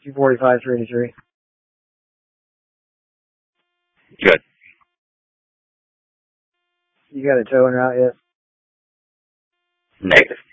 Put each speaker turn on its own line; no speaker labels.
245, 383.
Good.
You got a tow en route yet?
Negative.